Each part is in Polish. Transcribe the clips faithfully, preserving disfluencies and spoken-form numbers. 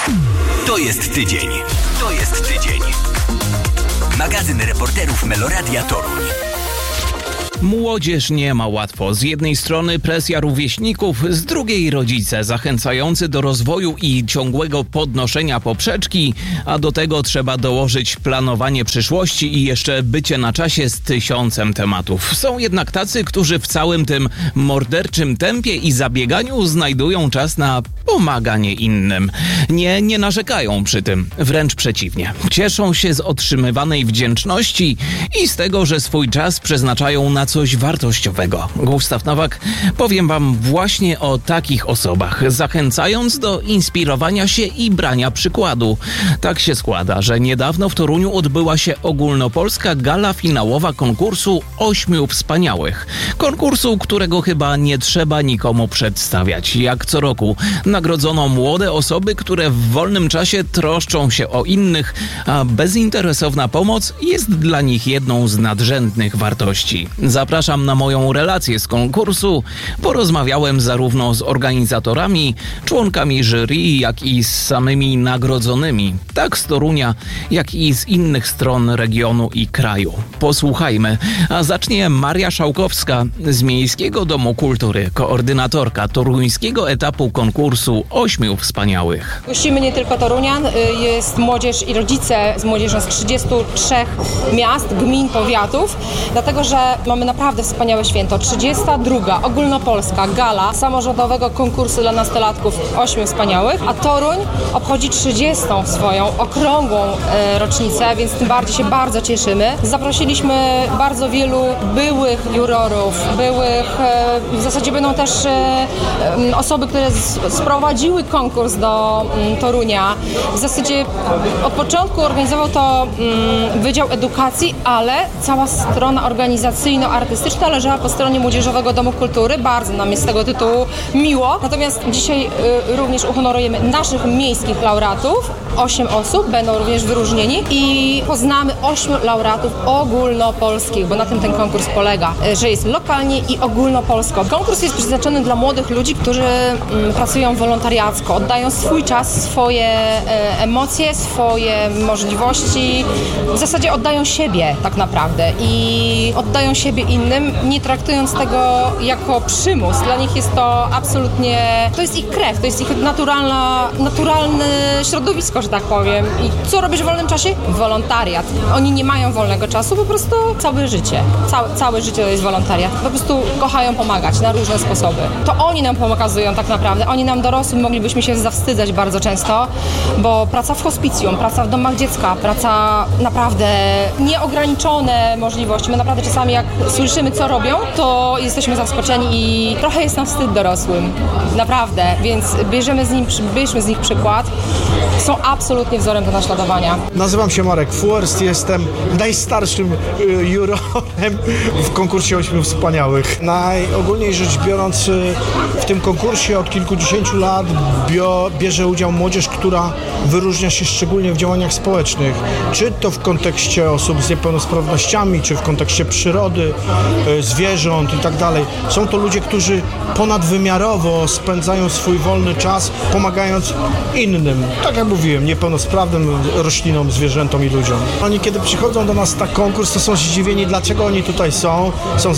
To jest tydzień. To jest tydzień. Magazyn reporterów Meloradia Toruń. Młodzież nie ma łatwo. Z jednej strony presja rówieśników, z drugiej rodzice zachęcający do rozwoju i ciągłego podnoszenia poprzeczki, a do tego trzeba dołożyć planowanie przyszłości i jeszcze bycie na czasie z tysiącem tematów. Są jednak tacy, którzy w całym tym morderczym tempie i zabieganiu znajdują czas na pomaganie innym. Nie, nie narzekają przy tym, wręcz przeciwnie. Cieszą się z otrzymywanej wdzięczności i z tego, że swój czas przeznaczają na coś wartościowego. Gustaw Nowak, powiem wam właśnie o takich osobach, zachęcając do inspirowania się i brania przykładu. Tak się składa, że niedawno w Toruniu odbyła się ogólnopolska gala finałowa konkursu Ośmiu Wspaniałych. Konkursu, którego chyba nie trzeba nikomu przedstawiać. Jak co roku nagrodzono młode osoby, które w wolnym czasie troszczą się o innych, a bezinteresowna pomoc jest dla nich jedną z nadrzędnych wartości. Zapraszam na moją relację z konkursu. Porozmawiałem zarówno z organizatorami, członkami jury, jak i z samymi nagrodzonymi, tak z Torunia, jak i z innych stron regionu i kraju. Posłuchajmy, a zacznie Maria Szałkowska z Miejskiego Domu Kultury, koordynatorka toruńskiego etapu konkursu Ośmiu Wspaniałych. Gościmy nie tylko Torunian, jest młodzież i rodzice z młodzieżą z trzydziestu trzech miast, gmin, powiatów, dlatego że mamy naprawdę wspaniałe święto. trzydziesta druga ogólnopolska gala samorządowego konkursu dla nastolatków Ośmiu Wspaniałych, a Toruń obchodzi trzydziestą swoją okrągłą e, rocznicę, więc tym bardziej się bardzo cieszymy. Zaprosiliśmy bardzo wielu byłych jurorów, byłych, e, w zasadzie będą też e, osoby, które z, sprowadziły konkurs do m, Torunia. W zasadzie od początku organizował to m, Wydział Edukacji, ale cała strona organizacyjno-artystyczna leżała po stronie Młodzieżowego Domu Kultury. Bardzo nam jest z tego tytułu miło. Natomiast dzisiaj y, również uhonorujemy naszych miejskich laureatów. Osiem osób będą również wyróżnieni i poznamy ośmiu laureatów ogólnopolskich, bo na tym ten konkurs polega, że jest lokalnie i ogólnopolsko. Konkurs jest przeznaczony dla młodych ludzi, którzy mm, pracują wolontariacko, oddają swój czas, swoje e, emocje, swoje możliwości. W zasadzie oddają siebie tak naprawdę i oddają siebie innym, nie traktując tego jako przymus. Dla nich jest to absolutnie, to jest ich krew, to jest ich naturalna, naturalne środowisko, że tak powiem. I co robisz w wolnym czasie? Wolontariat. Oni nie mają wolnego czasu, po prostu całe życie. Całe, całe życie to jest wolontariat. Po prostu kochają pomagać na różne sposoby. To oni nam pokazują tak naprawdę. Oni nam dorosłym moglibyśmy się zawstydzać bardzo często, bo praca w hospicjum, praca w domach dziecka, praca naprawdę nieograniczone możliwości. My naprawdę czasami jak słyszymy, co robią, to jesteśmy zaskoczeni i trochę jest nam wstyd dorosłym. Naprawdę. Więc bierzemy z, nim, bierzmy z nich przykład. Są absolutnie wzorem do naśladowania. Nazywam się Marek Fuerst, jestem najstarszym y, jurorem w konkursie Ośmiu Wspaniałych. Najogólniej rzecz biorąc, y, w tym konkursie od kilkudziesięciu lat bio, bierze udział młodzież, która wyróżnia się szczególnie w działaniach społecznych. Czy to w kontekście osób z niepełnosprawnościami, czy w kontekście przyrody, y, zwierząt i tak dalej. Są to ludzie, którzy ponadwymiarowo spędzają swój wolny czas, pomagając innym. Tak jak mówiłem, niepełnosprawnym, roślinom, zwierzętom i ludziom. Oni kiedy przychodzą do nas na konkurs, to są zdziwieni, dlaczego oni tutaj są. Są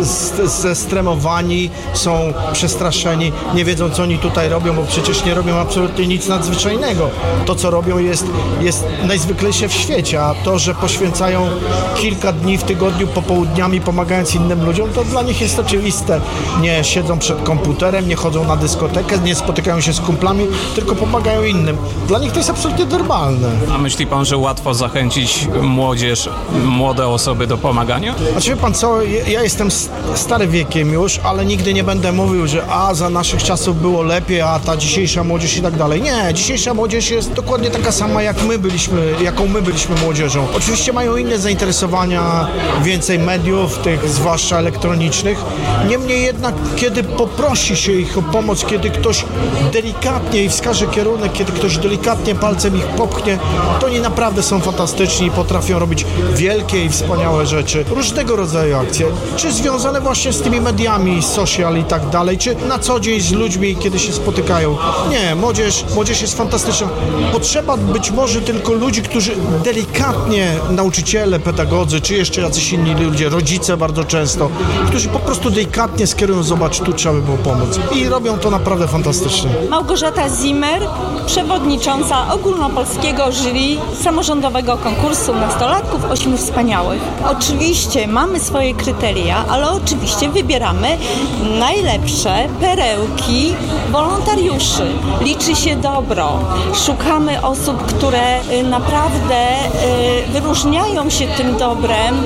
zestremowani, są przestraszeni, nie wiedzą, co oni tutaj robią, bo przecież nie robią absolutnie nic nadzwyczajnego. To, co robią, jest, jest najzwyklejsze w świecie, a to, że poświęcają kilka dni w tygodniu popołudniami pomagając innym ludziom, to dla nich jest oczywiste. Nie siedzą przed komputerem, nie chodzą na dyskotekę, nie spotykają się z kumplami, tylko pomagają innym. Dla nich to jest absolutnie normalne. A myśli pan, że łatwo zachęcić młodzież, młode osoby do pomagania? Znaczy wie pan co, ja jestem stary wiekiem już, ale nigdy nie będę mówił, że a za naszych czasów było lepiej, a ta dzisiejsza młodzież i tak dalej. Nie, dzisiejsza młodzież jest dokładnie taka sama, jak my byliśmy, jaką my byliśmy młodzieżą. Oczywiście mają inne zainteresowania, więcej mediów, tych zwłaszcza elektronicznych. Niemniej jednak, kiedy poprosi się ich o pomoc, kiedy ktoś delikatnie i wskaże kierunek, kiedy ktoś delikatnie palcem ich popchnie, to oni naprawdę są fantastyczni i potrafią robić wielkie i wspaniałe rzeczy. Różnego rodzaju akcje, czy związane właśnie z tymi mediami, social i tak dalej, czy na co dzień z ludźmi, kiedy się spotykają. Nie, młodzież, młodzież jest fantastyczna. Potrzeba być może tylko ludzi, którzy delikatnie, nauczyciele, pedagodzy, czy jeszcze jacyś inni ludzie, rodzice bardzo często, którzy po prostu delikatnie skierują, zobacz, tu trzeba by było pomóc. I robią to naprawdę fantastycznie. Małgorzata Zimmer, przewodnicząca ogólnopolskiego jury samorządowego konkursu nastolatków Ośmiu Wspaniałych. Oczywiście mamy swoje kryteria, ale oczywiście wybieramy najlepsze perełki wolontariuszy. Liczy się dobro. Szukamy osób, które naprawdę wyróżniają się tym dobrem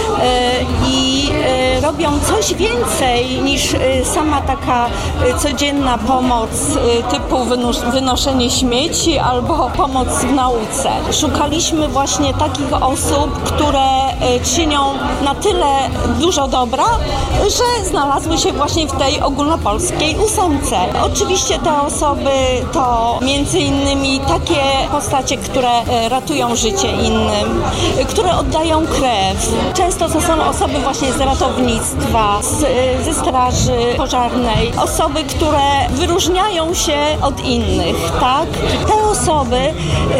i robią coś więcej niż sama taka codzienna pomoc typu wynoszenie śmieci albo pomoc w nauce. Szukaliśmy właśnie takich osób, które czynią na tyle dużo dobra, że znalazły się właśnie w tej ogólnopolskiej ósemce. Oczywiście te osoby to między innymi takie postacie, które ratują życie innym, które oddają krew. Często to są osoby właśnie z ratownictwa, z, ze straży pożarnej, osoby, które wyróżniają się od innych, tak? Te osoby y,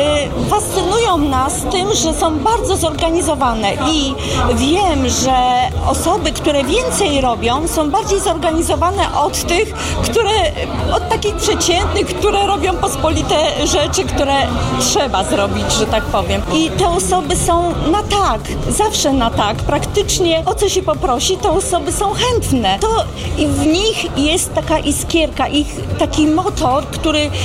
fascynują nas tym, że są bardzo zorganizowane i wiem, że osoby, które więcej robią, są bardziej zorganizowane od tych, które, od takich przeciętnych, które robią pospolite rzeczy, które trzeba zrobić, że tak powiem. I te osoby są na tak, zawsze na tak, praktycznie o co się poprosi, te osoby są chętne. To i w nich jest taka iskierka, ich taki motor, który yy,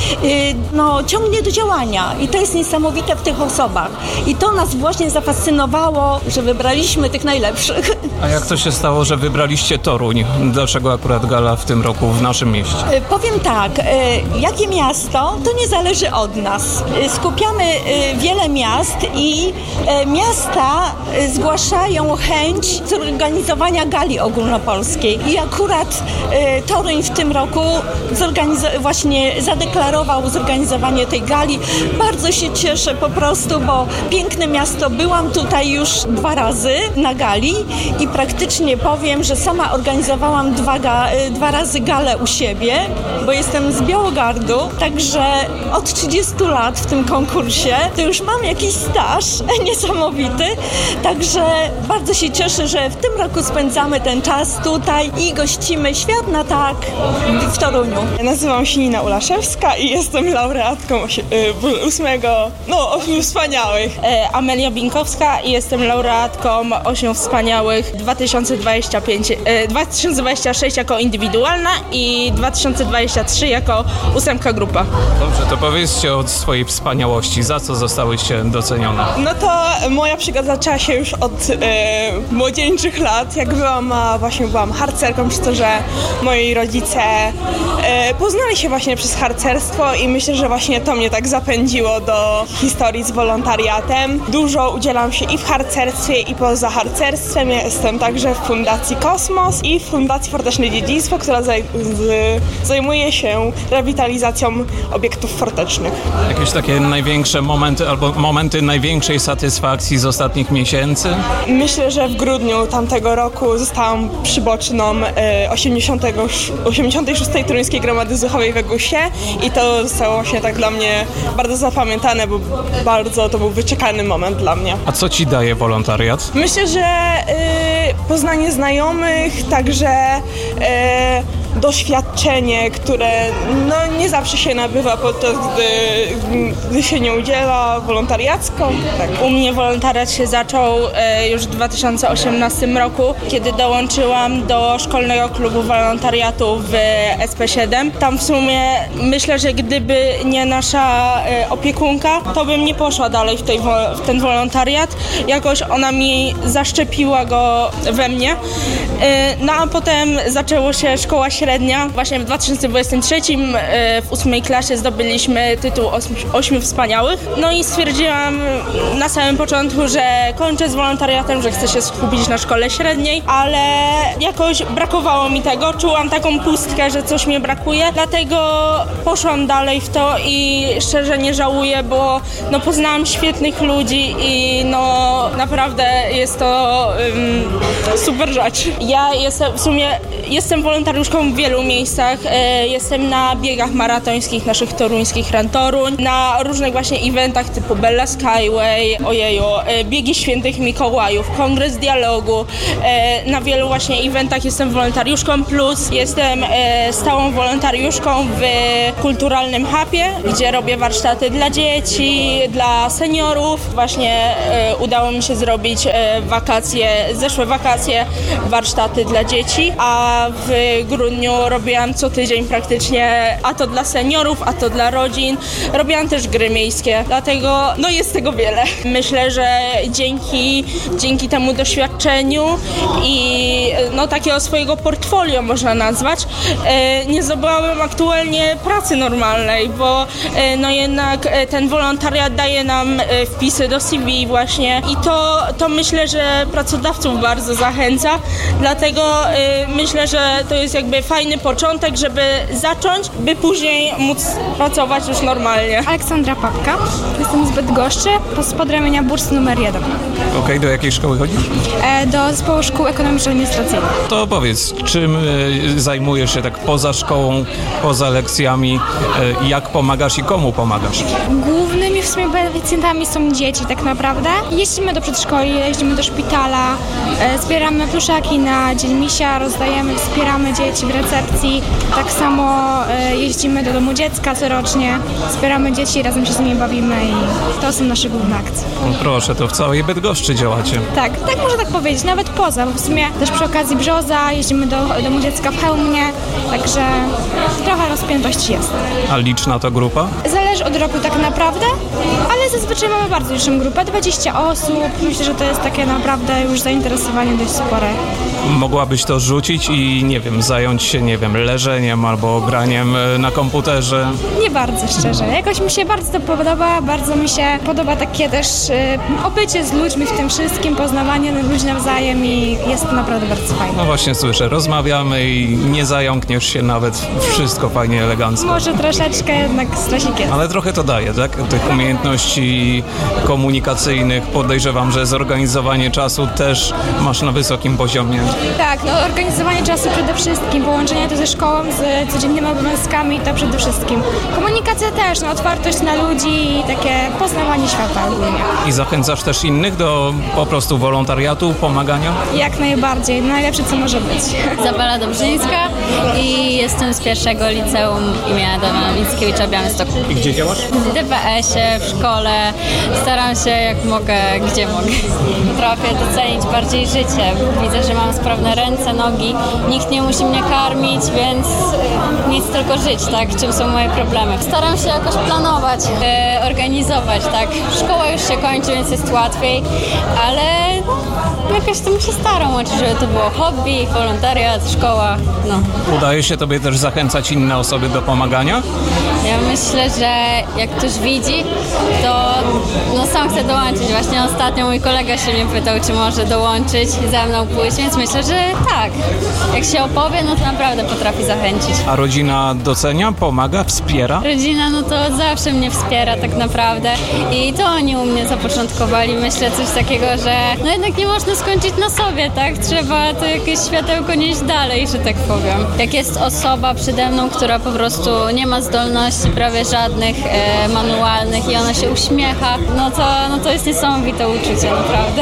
no, ciągnie do działania i to jest niesamowite w tych osobach. I to nas właśnie zafascynowało, że wybraliśmy tych najlepszych. A jak to się stało, że wybraliście Toruń? Dlaczego akurat gala w tym roku w naszym mieście? Yy, powiem tak, yy, jakie miasto, to nie zależy od nas. Yy, skupiamy yy, wiele miast i yy, miasta yy, zgłaszają chęć zorganizowania gali ogólnopolskiej. I akurat y, Toruń w tym roku zorganizo- właśnie zadeklarował zorganizowanie tej gali. Bardzo się cieszę po prostu, bo piękne miasto. Byłam tutaj już dwa razy na gali i praktycznie powiem, że sama organizowałam dwa, ga- dwa razy galę u siebie, bo jestem z Białogardu, także od trzydziestu lat w tym konkursie to już mam jakiś staż niesamowity, także bardzo się cieszę, że w tym roku spędzamy ten czas tutaj i gościmy Świat na tak w Toruniu. Ja nazywam się Nina Ulaszewska i jestem laureatką ósmego, no Ośmiu Wspaniałych. E, Amelia Binkowska i jestem laureatką Ośmiu Wspaniałych dwa tysiące dwudziesty piąty, e, dwa tysiące dwudziesty szósty jako indywidualna i dwa tysiące dwudziesty trzeci jako ósemka grupa. Dobrze, to powiedzcie o swojej wspaniałości. Za co zostałyście docenione? No to moja przygoda zaczęła się już od e, młodzieńczych lat. Jak byłam, a właśnie byłam harcerką, przez to, że moi rodzice e, poznali się właśnie przez harcerstwo i myślę, że właśnie to mnie tak zapędziło do historii z wolontariatem. Dużo udzielam się i w harcerstwie, i poza harcerstwem. Ja jestem także w Fundacji Kosmos i w Fundacji Forteczne Dziedzictwo, która zaj- z, zajmuje się rewitalizacją obiektów fortecznych. Jakieś takie największe momenty albo momenty największej satysfakcji z ostatnich miesięcy? Myślę, że w grudniu tamtego roku zostałam przyboczną e, osiemdziesiątej szóstej Toruńskiej Gromady Zuchowej we Gusie i to zostało właśnie tak dla mnie bardzo zapamiętane, bo bardzo to był wyczekany moment dla mnie. A co ci daje wolontariat? Myślę, że e, poznanie znajomych, także e, doświadczenie, które no, nie zawsze się nabywa, podczas gdy, gdy się nie udziela wolontariacko. Tak. U mnie wolontariat się zaczął e, już w dwa tysiące osiemnastym roku, kiedy dołączyłam do szkolnego klubu wolontariatu w S P siedem. Tam w sumie myślę, że gdyby nie nasza e, opiekunka, to bym nie poszła dalej w, tej, w ten wolontariat. Jakoś ona mi zaszczepiła go we mnie. E, no a potem zaczęło się szkoła średnia średnia. Właśnie w dwa tysiące dwudziestym trzecim w ósmej klasie zdobyliśmy tytuł Ośmiu Wspaniałych. No i stwierdziłam na samym początku, że kończę z wolontariatem, że chcę się skupić na szkole średniej, ale jakoś brakowało mi tego. Czułam taką pustkę, że coś mi brakuje, dlatego poszłam dalej w to i szczerze nie żałuję, bo no, poznałam świetnych ludzi i no naprawdę jest to um, super rzecz. Ja jestem w sumie jestem wolontariuszką w wielu miejscach. E, jestem na biegach maratońskich naszych toruńskich Run Toruń, na różnych właśnie eventach typu Bella Skyway, ojeju, e, biegi świętych Mikołajów, kongres dialogu. E, na wielu właśnie eventach jestem wolontariuszką, plus jestem e, stałą wolontariuszką w kulturalnym hubie, gdzie robię warsztaty dla dzieci, dla seniorów. Właśnie e, udało mi się zrobić e, wakacje, zeszłe wakacje, warsztaty dla dzieci, a w grudniu robiłam co tydzień praktycznie, a to dla seniorów, a to dla rodzin. Robiłam też gry miejskie, dlatego no jest tego wiele. Myślę, że dzięki, dzięki temu doświadczeniu i no takiego swojego portfolio można nazwać, e, nie zdobyłabym aktualnie pracy normalnej, bo e, no jednak ten wolontariat daje nam e, wpisy do C V właśnie i to, to myślę, że pracodawców bardzo zachęca, dlatego y, myślę, że to jest jakby fajny początek, żeby zacząć, by później móc pracować już normalnie. Aleksandra Papka, jestem z Bydgoszczy, pod ramienia burs numer jeden. Okej, okay, do jakiej szkoły chodzisz? E, do Zespołu Szkół Ekonomiczno-Administracyjnych. To powiedz, czym y, zajmujesz się tak poza szkołą, poza lekcjami, y, jak pomagasz i komu pomagasz? Głównymi w sumie beneficjentami są dzieci tak naprawdę. Jeździmy do przedszkoli, jeździmy do szpitala, e, zbieramy pluszaki na Dzień Misia, rozdajemy, wspieramy dzieci w recepcji. Tak samo e, jeździmy do domu dziecka corocznie, wspieramy dzieci, razem się z nimi bawimy i to są nasze główne akcje. No proszę, to w całej Bydgoszczy działacie. Tak, tak można tak powiedzieć, nawet poza, bo w sumie też przy okazji Brzoza jeździmy do domu dziecka w Chełmie, także trochę rozpiętości jest. A liczna to grupa? Zależy od roku tak naprawdę, ale zazwyczaj mamy bardzo liczną grupę, dwadzieścia osób. Myślę, że to jest takie naprawdę już zainteresowanie dość spore. Mogłabyś to rzucić i nie wiem, zająć się, nie wiem, leżeniem albo graniem na komputerze? Nie bardzo, szczerze. Jakoś mi się bardzo to podoba, bardzo mi się podoba takie też y, obycie z ludźmi w tym wszystkim, poznawanie ludzi nawzajem i jest to naprawdę bardzo fajne. No właśnie słyszę, rozmawiamy i nie zająkniesz się nawet, wszystko fajnie, elegancko. Może troszeczkę jednak stresik jest. Ale trochę to daje, tak? Tych umiejętności komunikacyjnych, podejrzewam, że zorganizowanie czasu też masz na wysokim poziomie. Tak, no organizowanie czasu przede wszystkim, połączenie to ze szkołą, z codziennymi obowiązkami to przede wszystkim. Komunikacja też, no otwartość na ludzi i takie poznawanie świata ogólnie. I zachęcasz też innych do po prostu wolontariatu, pomagania? Jak najbardziej, najlepsze co może być. Izabela Dobrzyńska i jestem z pierwszego liceum imienia Adama Mickiewicza w Białymstoku. I gdzie działasz? W D P S-ie, w szkole. Staram się jak mogę, gdzie mogę. Potrafię docenić bardziej życie. Widzę, że mam sprawne ręce, nogi. Nikt nie musi mnie karmić, więc nic tylko żyć, tak? Czym są moje problemy. Staram się jakoś planować, e, organizować, tak? Szkoła już się kończy, więc jest łatwiej, ale jakoś tam się staram, żeby to było hobby, wolontariat, szkoła, no. Udaje się tobie też zachęcać inne osoby do pomagania? Ja myślę, że jak ktoś widzi, to no sam chce dołączyć. Właśnie ostatnio mój kolega się mnie pytał, czy może dołączyć ze mną pójść, więc myślę, że tak. Jak się opowie, no to naprawdę potrafi zachęcić. A rodzina docenia, pomaga, wspiera? Rodzina, no to zawsze mnie wspiera tak naprawdę i to oni u mnie zapoczątkowali, myślę, coś takiego, że no jednak nie można skończyć na sobie, tak? Trzeba to jakieś światełko nieść dalej, że tak powiem. Jak jest osoba przede mną, która po prostu nie ma zdolności prawie żadnych e, manualnych i ona się uśmiecha, no to, no to jest niesamowite uczucie, naprawdę.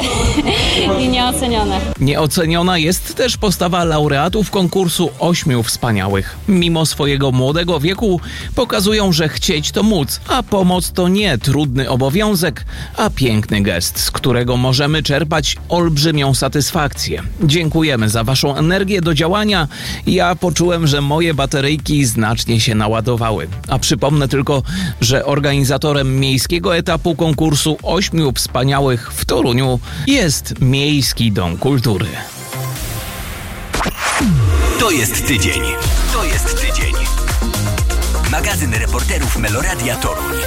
I nieocenione. Nieoceniona jest też postawa laureatów konkursu Ośmiu Wspaniałych. Mimo swojego młodego wieku pokazują, że chcieć to móc, a pomoc to nie trudny obowiązek, a piękny gest, z którego możemy czerpać olbrzymią satysfakcję. Dziękujemy za waszą energię do działania. Ja poczułem, że moje bateryjki znacznie się naładowały. A przypomnę tylko, że organizatorem miejskiego etapu konkursu Ośmiu Wspaniałych w Toruniu jest Miejski Dom Kultury. To jest tydzień. To jest tydzień. Magazyn reporterów Meloradia Toruń.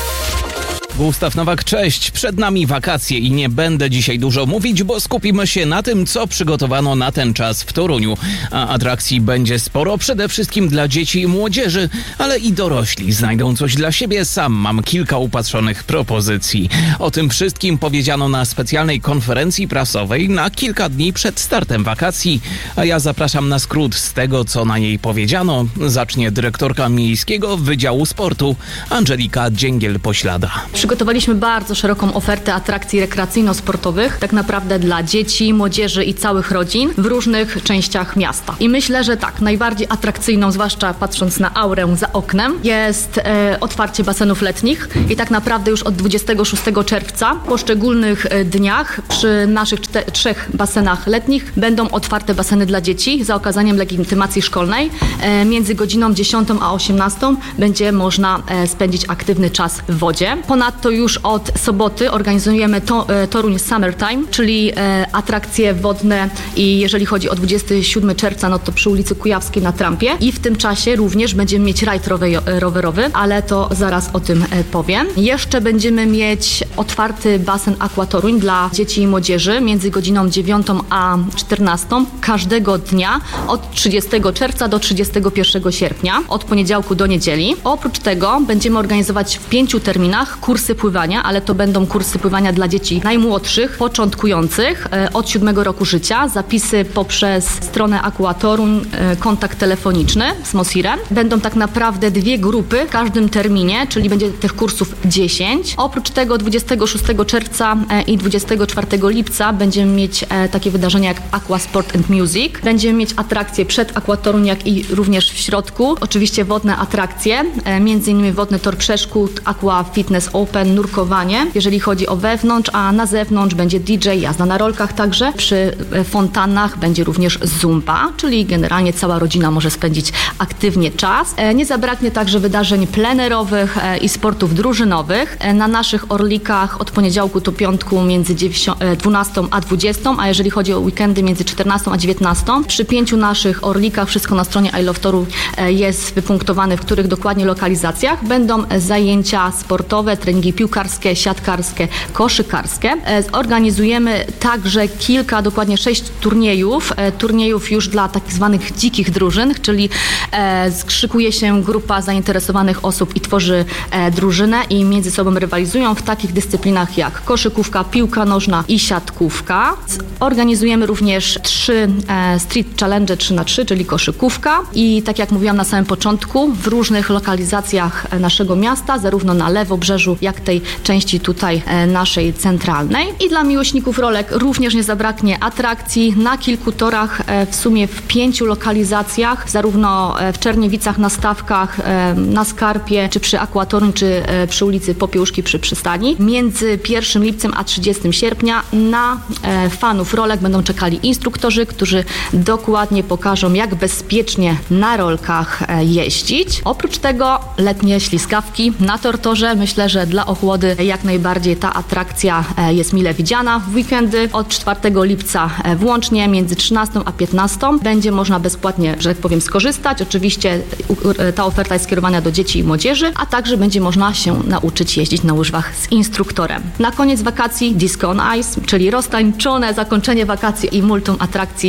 Gustaw Nowak, cześć. Przed nami wakacje i nie będę dzisiaj dużo mówić, bo skupimy się na tym, co przygotowano na ten czas w Toruniu. A atrakcji będzie sporo, przede wszystkim dla dzieci i młodzieży, ale i dorośli znajdą coś dla siebie. Sam mam kilka upatrzonych propozycji. O tym wszystkim powiedziano na specjalnej konferencji prasowej na kilka dni przed startem wakacji, a ja zapraszam na skrót z tego, co na niej powiedziano. Zacznie dyrektorka Miejskiego Wydziału Sportu Angelika Dzięgiel-Poślada. Przygotowaliśmy bardzo szeroką ofertę atrakcji rekreacyjno-sportowych, tak naprawdę dla dzieci, młodzieży i całych rodzin w różnych częściach miasta. I myślę, że tak, najbardziej atrakcyjną, zwłaszcza patrząc na aurę za oknem, jest e, otwarcie basenów letnich i tak naprawdę już od dwudziestego szóstego czerwca w poszczególnych e, dniach przy naszych czte- trzech basenach letnich będą otwarte baseny dla dzieci za okazaniem legitymacji szkolnej. E, między godziną dziesiątą a osiemnastą będzie można e, spędzić aktywny czas w wodzie. Ponadto już od soboty organizujemy to, e, Toruń Summertime, czyli e, atrakcje wodne i jeżeli chodzi o dwudziestego siódmego czerwca, no to przy ulicy Kujawskiej na Trampie i w tym czasie również będziemy mieć rajd rowe- rowerowy, ale to zaraz o tym e, powiem. Jeszcze będziemy mieć otwarty basen Aqua Toruń dla dzieci i młodzieży między godziną dziewiątą a czternastą każdego dnia od trzydziestego czerwca do trzydziestego pierwszego sierpnia, od poniedziałku do niedzieli. Oprócz tego będziemy organizować w pięciu terminach kursy pływania, ale to będą kursy pływania dla dzieci najmłodszych, początkujących e, od siódmego roku życia. Zapisy poprzez stronę Aqua Toruń, e, kontakt telefoniczny z Mosirem. Będą tak naprawdę dwie grupy w każdym terminie, czyli będzie tych kursów dziesięć. Oprócz tego dwudziestego szóstego czerwca e, i dwudziestego czwartego lipca będziemy mieć e, takie wydarzenia jak Aqua Sport and Music. Będziemy mieć atrakcje przed Aqua Toruń, jak i również w środku. Oczywiście wodne atrakcje, e, między innymi wodny tor przeszkód, Aqua Fitness Open, nurkowanie, jeżeli chodzi o wewnątrz, a na zewnątrz będzie D J, jazda na rolkach także. Przy fontannach będzie również zumba, czyli generalnie cała rodzina może spędzić aktywnie czas. Nie zabraknie także wydarzeń plenerowych i sportów drużynowych. Na naszych orlikach od poniedziałku do piątku między dwunastą a dwudziestą, a jeżeli chodzi o weekendy między czternastą a dziewiętnastą. Przy pięciu naszych orlikach, wszystko na stronie I Love Toru jest wypunktowane, w których dokładnie lokalizacjach będą zajęcia sportowe, treningi piłkarskie, siatkarskie, koszykarskie. Organizujemy także kilka, dokładnie sześć turniejów, turniejów już dla tak zwanych dzikich drużyn, czyli skrzykuje się grupa zainteresowanych osób i tworzy drużynę i między sobą rywalizują w takich dyscyplinach jak koszykówka, piłka nożna i siatkówka. Organizujemy również trzy street challenge trzy na trzy, czyli koszykówka i tak jak mówiłam na samym początku, w różnych lokalizacjach naszego miasta, zarówno na Lewobrzeżu, jak tej części tutaj e, naszej centralnej. I dla miłośników rolek również nie zabraknie atrakcji na kilku torach, e, w sumie w pięciu lokalizacjach, zarówno e, w Czerniewicach na Stawkach, e, na Skarpie, czy przy Aqua Toruń, czy e, przy ulicy Popiełuszki przy przystani. Między pierwszym lipcem a trzydziestego sierpnia na e, fanów rolek będą czekali instruktorzy, którzy dokładnie pokażą, jak bezpiecznie na rolkach e, jeździć. Oprócz tego letnie ślizgawki na tortorze. Myślę, że dla ochłody jak najbardziej ta atrakcja jest mile widziana. W weekendy od czwartego lipca włącznie między trzynastą a piętnastą będzie można bezpłatnie, że tak powiem, skorzystać. Oczywiście ta oferta jest skierowana do dzieci i młodzieży, a także będzie można się nauczyć jeździć na łyżwach z instruktorem. Na koniec wakacji Disco on Ice, czyli roztańczone zakończenie wakacji i multum atrakcji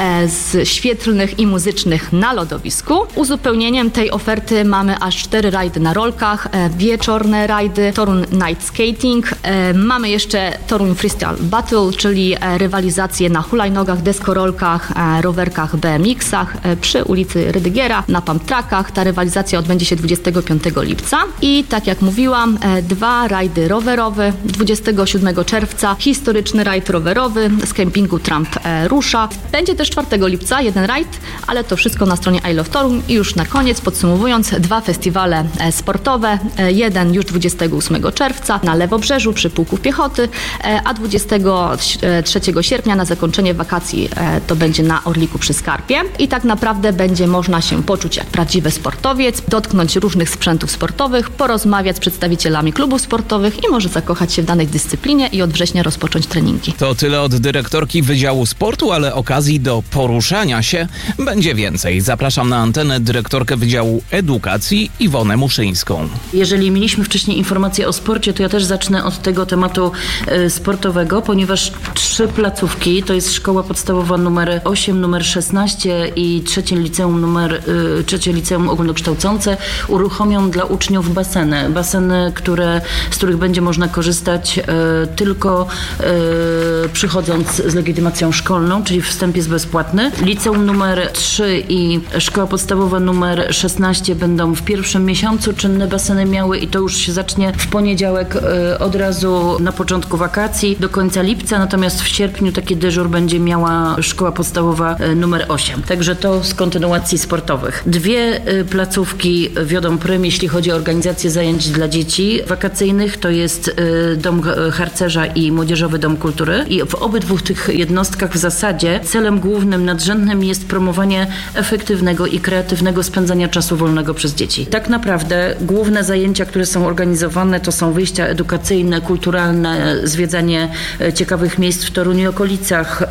z świetlnych i muzycznych na lodowisku. Uzupełnieniem tej oferty mamy aż cztery rajdy na rolkach, wieczorne rajdy, Toruń Night Skating. E, mamy jeszcze Toruń Freestyle Battle, czyli e, rywalizacje na hulajnogach, deskorolkach, e, rowerkach, B M X-ach e, przy ulicy Rydygiera, na pump trackach. Ta rywalizacja odbędzie się dwudziestego piątego lipca. I tak jak mówiłam, e, dwa rajdy rowerowe. dwudziestego siódmego czerwca historyczny rajd rowerowy z kempingu Tramp e, rusza. Będzie też czwartego lipca jeden rajd, ale to wszystko na stronie I Love Toruń. I już na koniec, podsumowując, dwa festiwale e, sportowe. E, jeden już dwudziestego ósmego czerwca na Lewobrzeżu przy Pułku Piechoty, a dwudziestego trzeciego sierpnia na zakończenie wakacji to będzie na Orliku przy Skarpie. I tak naprawdę będzie można się poczuć jak prawdziwy sportowiec, dotknąć różnych sprzętów sportowych, porozmawiać z przedstawicielami klubów sportowych i może zakochać się w danej dyscyplinie i od września rozpocząć treningi. To tyle od dyrektorki Wydziału Sportu, ale okazji do poruszania się będzie więcej. Zapraszam na antenę dyrektorkę Wydziału Edukacji Iwonę Muszyńską. Jeżeli mieliśmy wcześniej informacje o sporcie, to ja też zacznę od tego tematu y, sportowego, ponieważ trzy placówki, to jest szkoła podstawowa numer osiem, numer szesnaście i trzecie liceum numer y, trzecie liceum ogólnokształcące uruchomią dla uczniów baseny. Baseny, które, z których będzie można korzystać y, tylko y, przychodząc z legitymacją szkolną, czyli wstęp jest bezpłatny. Liceum numer trzy i szkoła podstawowa numer szesnaście będą w pierwszym miesiącu czynne baseny miały i to już się zacznie w poniedziałek y, od razu na początku wakacji do końca lipca, natomiast w sierpniu taki dyżur będzie miała szkoła podstawowa y, numer osiem. Także to z kontynuacji sportowych. Dwie y, placówki wiodą prym, jeśli chodzi o organizację zajęć dla dzieci wakacyjnych. To jest y, Dom Harcerza i Młodzieżowy Dom Kultury. I w obydwu tych jednostkach w zasadzie celem głównym, nadrzędnym jest promowanie efektywnego i kreatywnego spędzania czasu wolnego przez dzieci. Tak naprawdę główne zajęcia, które są organizowane, to są wyjścia edukacyjne, kulturalne, zwiedzanie ciekawych miejsc w Toruniu i okolicach.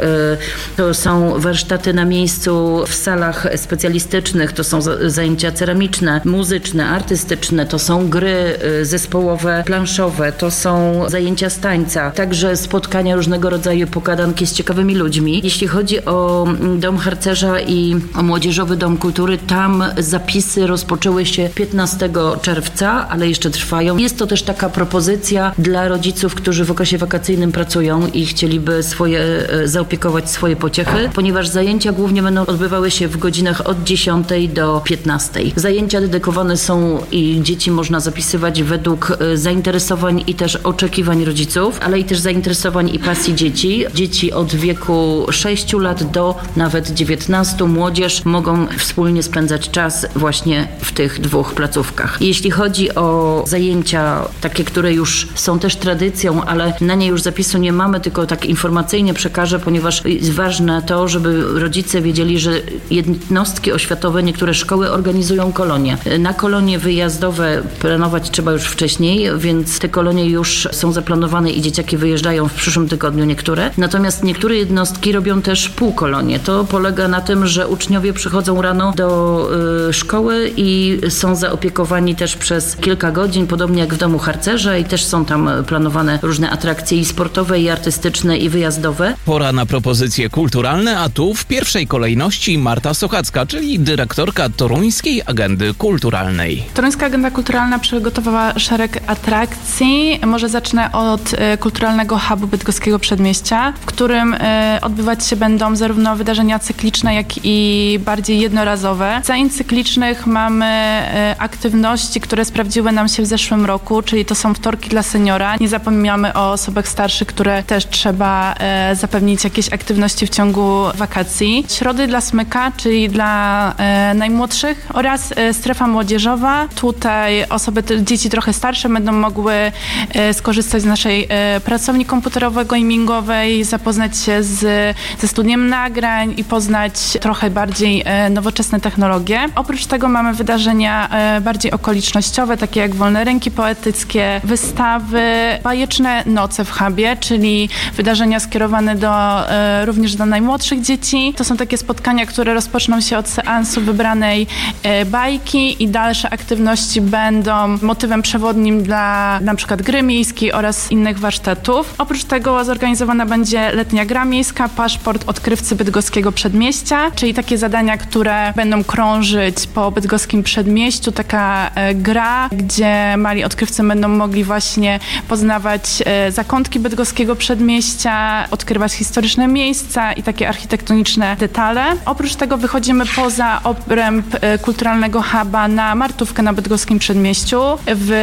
To są warsztaty na miejscu w salach specjalistycznych, to są zajęcia ceramiczne, muzyczne, artystyczne, to są gry zespołowe, planszowe, to są zajęcia z tańca, także spotkania różnego rodzaju, pogadanki z ciekawymi ludźmi. Jeśli chodzi o Dom Harcerza i o Młodzieżowy Dom Kultury, tam zapisy rozpoczęły się piętnastego czerwca, ale jeszcze trwają. Jest to też taka propozycja dla rodziców, którzy w okresie wakacyjnym pracują i chcieliby swoje, zaopiekować swoje pociechy, ponieważ zajęcia głównie będą odbywały się w godzinach od dziesiątej do piętnastej. Zajęcia dedykowane są i dzieci można zapisywać według zainteresowań i też oczekiwań rodziców, ale i też zainteresowań i pasji dzieci. Dzieci od wieku sześciu lat do nawet dziewiętnastu, młodzież mogą wspólnie spędzać czas właśnie w tych dwóch placówkach. Jeśli chodzi o zajęcia takie, które już są też tradycją, ale na nie już zapisu nie mamy, tylko tak informacyjnie przekażę, ponieważ jest ważne to, żeby rodzice wiedzieli, że jednostki oświatowe, niektóre szkoły organizują kolonie. Na kolonie wyjazdowe planować trzeba już wcześniej, więc te kolonie już są zaplanowane i dzieciaki wyjeżdżają w przyszłym tygodniu niektóre. Natomiast niektóre jednostki robią też półkolonie. To polega na tym, że uczniowie przychodzą rano do y, szkoły i są zaopiekowani też przez kilka godzin, podobnie jak w Domu Harcerza i też są tam planowane różne atrakcje i sportowe, i artystyczne, i wyjazdowe. Pora na propozycje kulturalne, a tu w pierwszej kolejności Marta Sochacka, czyli dyrektorka Toruńskiej Agendy Kulturalnej. Toruńska Agenda Kulturalna przygotowała szereg atrakcji. Może zacznę od y, kulturalnego hubu bydgoskiego przedmieścia, w którym y, odbywać się będą zarówno wydarzenia cykliczne, jak i bardziej jednorazowe. Z zajęć cyklicznych mamy y, aktywności, które sprawdziły nam się w zeszłym roku, czyli to są wtorki dla seniora. Nie zapominamy o osobach starszych, które też trzeba y, zapewnić jakieś aktywności w ciągu wakacji. Środy dla smyka, czyli dla y, najmłodszych oraz y, strefa młodzieżowa. Tutaj osoby, dzieci trochę starsze będą mogły y, skorzystać z naszej y, pracowni komputerowo-gamingowej, zapoznać się z, ze studiem nagrań i poznać trochę bardziej y, nowoczesne technologie. Oprócz tego mamy wydarzenia y, bardziej okolicznościowe, takie jak wolne ręki poetyckie, wystawy, bajeczne noce w hubie, czyli wydarzenia skierowane do, y, również do najmłodszych dzieci. To są takie spotkania, które rozpoczną się od seansu wybranej y, bajki i dalsze aktywności będą motywem przewodnim dla na przykład gry miejskiej oraz innych warsztatów. Oprócz tego zorganizowana będzie letnia gra miejska, paszport odkrywcy bydgoskiego przedmieścia, czyli takie zadania, które będą krążyć po bydgoskim przedmieściu. Taka e, gra, gdzie mali odkrywcy będą mogli właśnie poznawać e, zakątki bydgoskiego przedmieścia, odkrywać historyczne miejsca i takie architektoniczne detale. Oprócz tego wychodzimy poza obręb e, kulturalnego huba na Martówkę na bydgoskim przedmieściu. W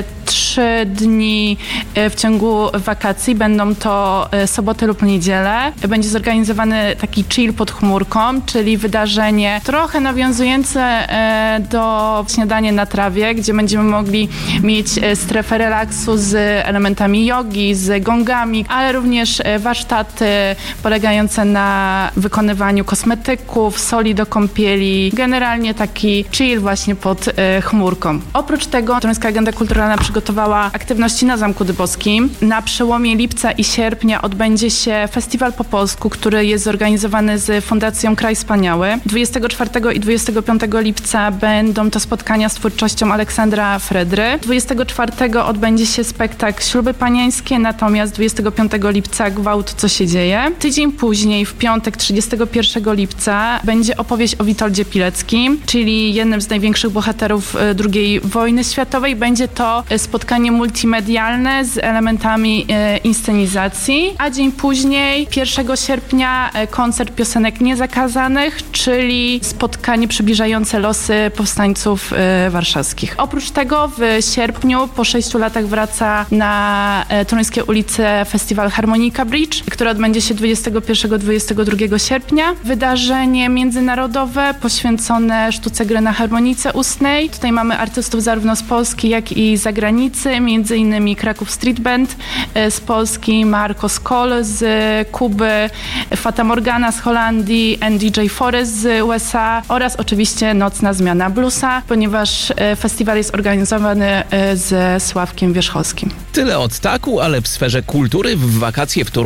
trzy dni w ciągu wakacji, będą to soboty lub niedzielę. Będzie zorganizowany taki chill pod chmurką, czyli wydarzenie trochę nawiązujące do śniadania na trawie, gdzie będziemy mogli mieć strefę relaksu z elementami jogi, z gongami, ale również warsztaty polegające na wykonywaniu kosmetyków, soli do kąpieli, generalnie taki chill właśnie pod chmurką. Oprócz tego Toruńska Agenda Kulturalna przygotowała aktywności na Zamku Dybowskim. Na przełomie lipca i sierpnia odbędzie się festiwal po polsku, który jest zorganizowany z Fundacją Kraj Wspaniały. dwudziestego czwartego i dwudziestego piątego lipca będą to spotkania z twórczością Aleksandra Fredry. dwudziestego czwartego odbędzie się spektakl Śluby Panieńskie, natomiast dwudziestego piątego lipca Gwałt, co się dzieje. Tydzień później, w piątek trzydziestego pierwszego lipca, będzie opowieść o Witoldzie Pileckim, czyli jednym z największych bohaterów drugiej wojny światowej. Będzie to spotkanie multimedialne z elementami e, inscenizacji, a dzień później, pierwszego sierpnia, e, koncert piosenek niezakazanych, czyli spotkanie przybliżające losy powstańców e, warszawskich. Oprócz tego w sierpniu, po sześciu latach, wraca na e, Toruńskie ulice festiwal Harmonika Bridge, który odbędzie się dwudziestego pierwszego do dwudziestego drugiego sierpnia. Wydarzenie międzynarodowe poświęcone sztuce gry na harmonice ustnej. Tutaj mamy artystów zarówno z Polski, jak i z zagranicy, między innymi Kraków Street Band z Polski, Marco Skoll z Kuby, Fata Morgana z Holandii, N D J Forest z U S A oraz oczywiście Nocna Zmiana Bluesa, ponieważ festiwal jest organizowany ze Sławkiem Wierzchowskim. Tyle od taku, ale w sferze kultury w wakacje w Toruniu